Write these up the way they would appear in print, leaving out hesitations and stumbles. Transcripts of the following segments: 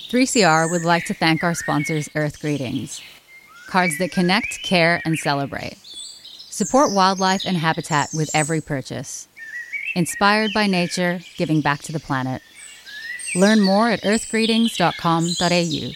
3CR would like to thank our sponsors, Earth Greetings. Cards that connect, care, and celebrate. Support wildlife and habitat with every purchase. Inspired by nature, giving back to the planet. Learn more at earthgreetings.com.au.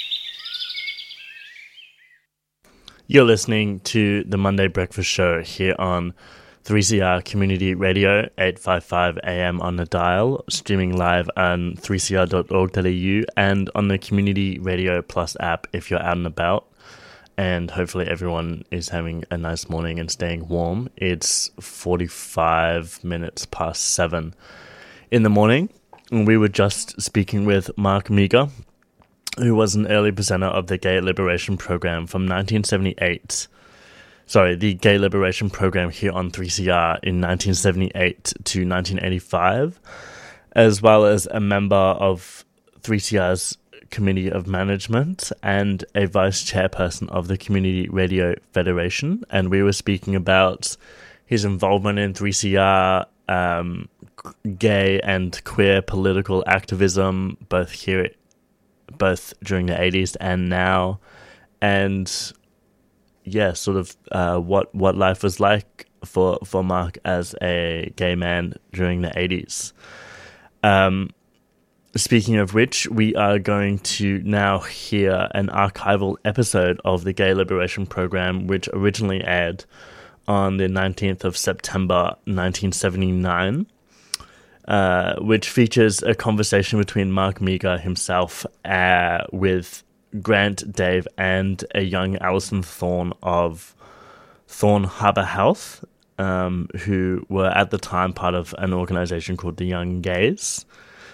You're listening to the Monday Breakfast Show here on 3CR Community Radio, 855 AM on the dial, streaming live on 3cr.org.au and on the Community Radio Plus app if you're out and about. And hopefully everyone is having a nice morning and staying warm. It's 45 minutes past 7 in the morning. And we were just speaking with Mark Meagher, who was an early presenter of the Gay Liberation Program from 1978. Sorry, the Gay Liberation Program here on 3CR in 1978 to 1985, as well as a member of 3CR's Committee of Management and a vice chairperson of the Community Radio Federation. And we were speaking about his involvement in 3CR, gay and queer political activism, both during the 80s and now, and yeah, sort of what life was like for Mark as a gay man during the 80s. Speaking of which, we are going to now hear an archival episode of the Gay Liberation Program, which originally aired on the 19th of September 1979, which features a conversation between Mark Meagher himself with Grant, Dave, and a young Alison Thorne of Thorne Harbour Health, who were at the time part of an organisation called the Young Gays.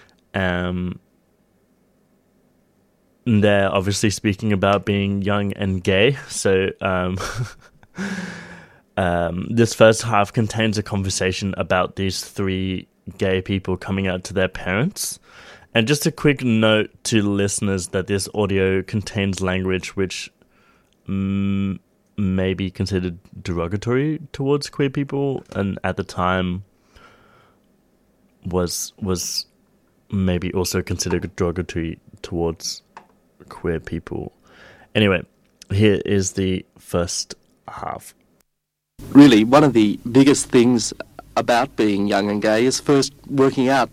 They're obviously speaking about being young and gay, so this first half contains a conversation about these three gay people coming out to their parents. And just a quick note to listeners that this audio contains language which may be considered derogatory towards queer people, and at the time was maybe also considered derogatory towards queer people. Anyway, here is the first half. Really, one of the biggest things about being young and gay is first working out